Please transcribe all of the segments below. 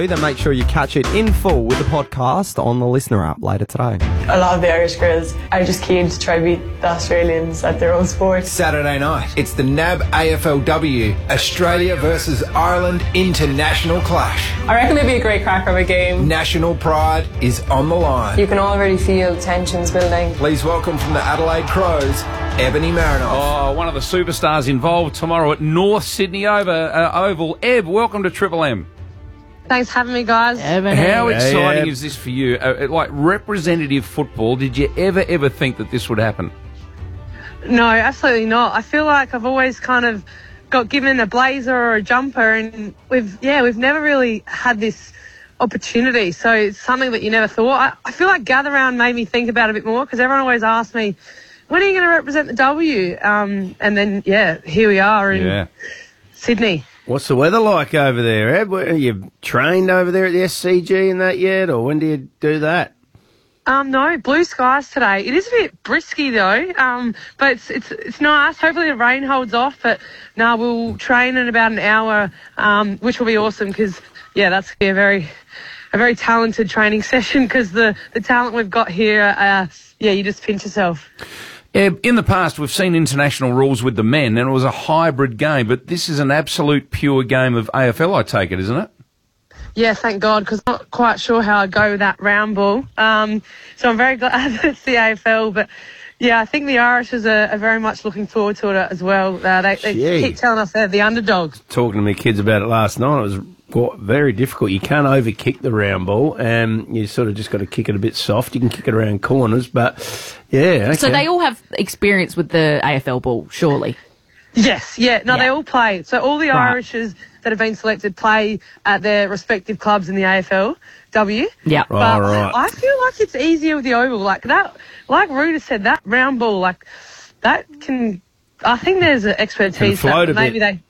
Then make sure you catch it in full with the podcast on the Listener app later today. A lot of the Irish girls are just keen to try beat the Australians at their own sport. Saturday night, it's the NAB AFLW Australia versus Ireland International Clash. I reckon it'd be a great crack of a game. National pride is on the line. You can already feel tensions building. Please welcome from the Adelaide Crows, Ebony Marinoff. Oh, one of the superstars involved tomorrow at North Sydney Oval. Eb, welcome to Triple M. Thanks for having me, guys. How exciting is this for you? Like representative football, did you ever think that this would happen? No, absolutely not. I feel like I've always kind of got given a blazer or a jumper, and we've never really had this opportunity. So it's something that you never thought. I feel like Gather Round made me think about it a bit more, because everyone always asks me, when are you going to represent the W? And then, here we are in Sydney. What's the weather like over there, Ed? Are you trained over there at the SCG and that yet, or when do you do that? No, blue skies today. It is a bit brisky though, but it's nice. Hopefully the rain holds off, but no, we'll train in about an hour, which will be awesome because, that's going to be a very talented training session, because the talent we've got here, you just pinch yourself. In the past, we've seen international rules with the men, and it was a hybrid game, but this is an absolute pure game of AFL, I take it, isn't it? Yeah, thank God, because I'm not quite sure how I'd go with that round ball. So I'm very glad that it's the AFL, but I think the Irish are very much looking forward to it as well. They keep telling us they're the underdogs. Talking to my kids about it last night, it was very difficult. You can't over-kick the round ball, and you sort of just got to kick it a bit soft. You can kick it around corners, but okay. So they all have experience with the AFL ball, surely? Yes, they all play. So all the Irishes that have been selected play at their respective clubs in the AFLW. Yeah. But I feel like it's easier with the oval. Like that, like Ruta said, that round ball, like that can, I think there's an expertise. Can float a maybe bit.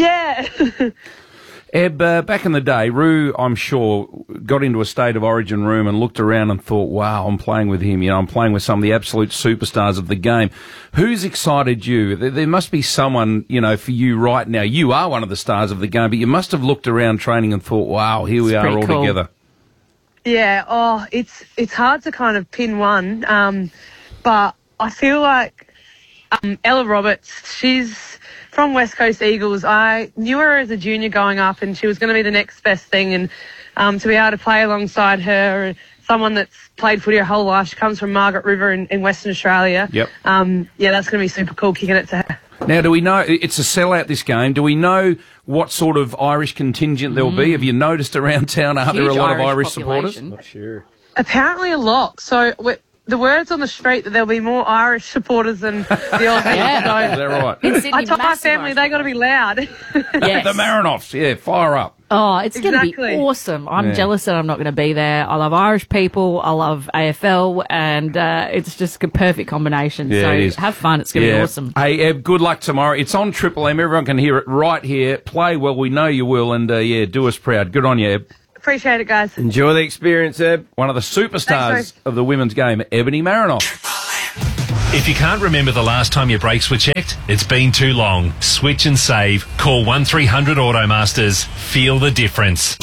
Eb, back in the day, Roo, I'm sure, got into a State of Origin room and looked around and thought, wow, I'm playing with him. I'm playing with some of the absolute superstars of the game. Who's excited you? There must be someone, for you right now. You are one of the stars of the game, but you must have looked around training and thought, wow, here we are all together. Yeah, it's hard to kind of pin one, but I feel like Ella Roberts, she's from West Coast Eagles. I knew her as a junior going up, and she was going to be the next best thing, and to be able to play alongside her, someone that's played footy her whole life. She comes from Margaret River in Western Australia. Yep. That's going to be super cool, kicking it to her. Now, do we know, it's a sellout, this game, do we know what sort of Irish contingent there will be? Have you noticed around town, are there a lot of Irish supporters? Not sure. Apparently a lot. So the word's on the street that there'll be more Irish supporters than the Aussies. Is that right? I told my family they got to be loud. Yes. The Marinoffs, fire up. Oh, it's going to be awesome. I'm jealous that I'm not going to be there. I love Irish people. I love AFL, and it's just a perfect combination. Yeah, so it is. have fun. It's going to be awesome. Hey, Eb, good luck tomorrow. It's on Triple M. Everyone can hear it right here. Play well. We know you will, and do us proud. Good on you, Eb. Appreciate it, guys. Enjoy the experience, Eb. One of the superstars of the women's game, Ebony Marinoff. If you can't remember the last time your brakes were checked, it's been too long. Switch and save. Call 1300 Automasters. Feel the difference.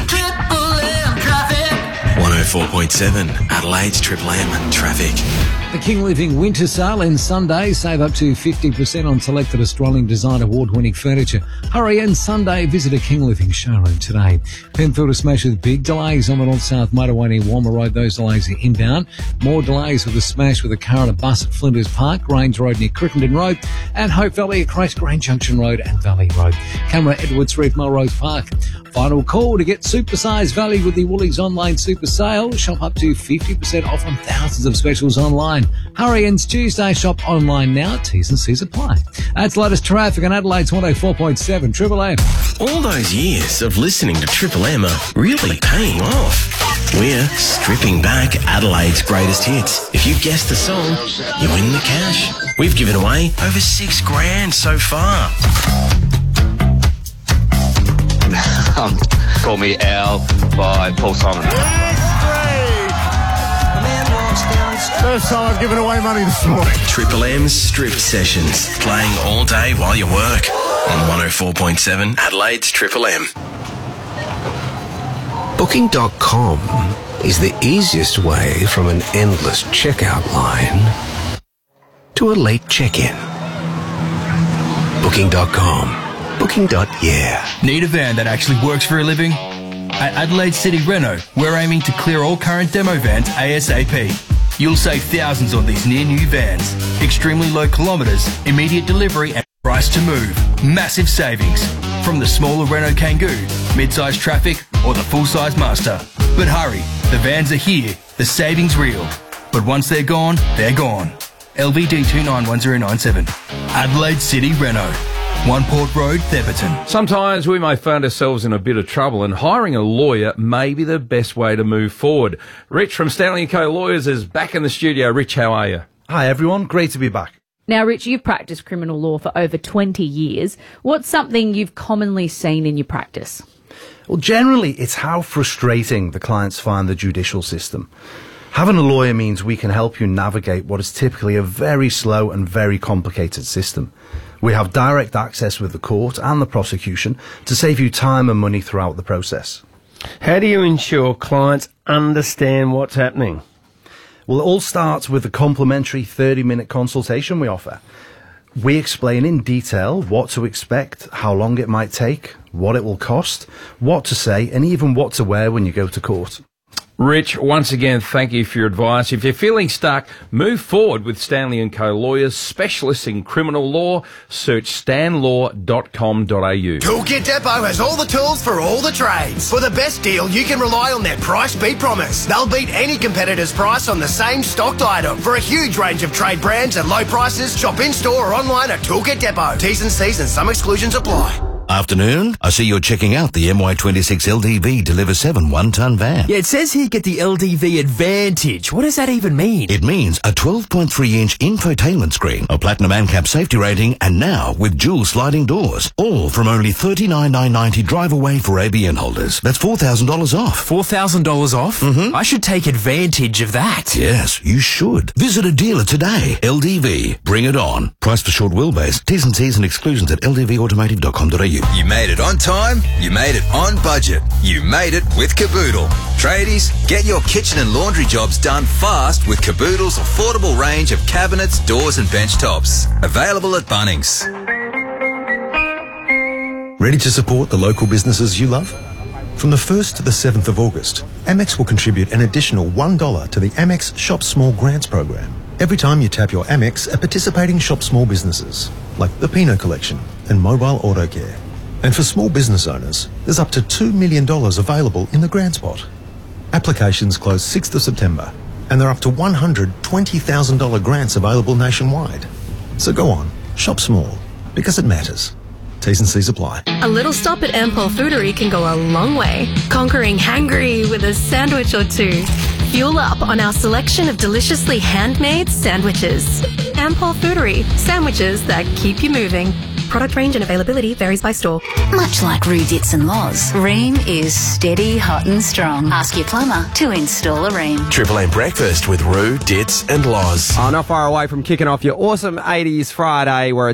104.7 Adelaide's Triple M Traffic. The King Living Winter Sale ends Sunday. Save up to 50% on selected Australian Design Award-winning furniture. Hurry in Sunday. Visit a King Living showroom today. Penfield to smash with big delays on the North-South Motorway near Walmer Road. Those delays are inbound. More delays with a smash with a car and a bus at Flinders Park, Range Road near Crickendon Road, and Hope Valley across Grand Junction Road and Valley Road. Camera Edwards Reef, Melrose Park. Final call to get supersized value with the Woolies online super sale. Shop up to 50% off on thousands of specials online. Hurry, ends Tuesday. Shop online now. T's and C's apply. That's latest traffic on Adelaide's 104.7 Triple M. All those years of listening to Triple M are really paying off. We're stripping back Adelaide's greatest hits. If you guess the song, you win the cash. We've given away over $6,000 so far. Call Me Al by Paul Simon. First time I've given away money this morning. Triple M's Strip Sessions, playing all day while you work on 104.7 Adelaide's Triple M. Booking.com is the easiest way from an endless checkout line to a late check-in. Booking.com. Booking.yeah. Need a van that actually works for a living? At Adelaide City Reno, we're aiming to clear all current demo vans ASAP. You'll save thousands on these near-new vans. Extremely low kilometres, immediate delivery and price to move. Massive savings. From the smaller Renault Kangoo, mid-size Traffic or the full-size Master. But hurry, the vans are here. The savings real. But once they're gone, they're gone. LVD 291097. Adelaide City Renault. One Port Road, Theberton. Sometimes we may find ourselves in a bit of trouble, and hiring a lawyer may be the best way to move forward. Rich from Stanley & Co Lawyers is back in the studio. Rich, how are you? Hi everyone, great to be back. Now, Rich, you've practiced criminal law for over 20 years. What's something you've commonly seen in your practice? Well, generally, it's how frustrating the clients find the judicial system. Having a lawyer means we can help you navigate what is typically a very slow and very complicated system. We have direct access with the court and the prosecution to save you time and money throughout the process. How do you ensure clients understand what's happening? Well, it all starts with the complimentary 30-minute consultation we offer. We explain in detail what to expect, how long it might take, what it will cost, what to say, and even what to wear when you go to court. Rich, once again, thank you for your advice. If you're feeling stuck, move forward with Stanley & Co Lawyers, specialists in criminal law. Search stanlaw.com.au. Toolkit Depot has all the tools for all the trades. For the best deal, you can rely on their price beat promise. They'll beat any competitor's price on the same stocked item. For a huge range of trade brands at low prices, shop in-store or online at Toolkit Depot. T's and C's and some exclusions apply. Afternoon. I see you're checking out the MY26 LDV Deliver 7 one-ton van. Yeah, it says here get the LDV Advantage. What does that even mean? It means a 12.3-inch infotainment screen, a platinum ANCAP safety rating, and now with dual sliding doors. All from only $39,990 drive away for ABN holders. That's $4,000 off. $4,000 off? Mm-hmm. I should take advantage of that. Yes, you should. Visit a dealer today. LDV. Bring it on. Price for short wheelbase. T's and C's and exclusions at ldvautomotive.com.au. You made it on time, you made it on budget, you made it with Caboodle. Tradies, get your kitchen and laundry jobs done fast with Caboodle's affordable range of cabinets, doors and bench tops. Available at Bunnings. Ready to support the local businesses you love? From the 1st to the 7th of August, Amex will contribute an additional $1 to the Amex Shop Small Grants program. Every time you tap your Amex at participating Shop Small businesses, like the Pinot Collection and Mobile Auto Care. And for small business owners, there's up to $2 million available in the grants pot. Applications close 6th of September, and there are up to $120,000 grants available nationwide. So go on, shop small, because it matters. T's and C's apply. A little stop at Ampol Foodery can go a long way, conquering hangry with a sandwich or two. Fuel up on our selection of deliciously handmade sandwiches. Ampol Foodery, sandwiches that keep you moving. Product range and availability varies by store. Much like Roo Dits and Loz, Ream is steady, hot and strong. Ask your plumber to install a Ream. Triple M Breakfast with Roo, Dits and Loz. Not far away from kicking off your awesome 80s Friday where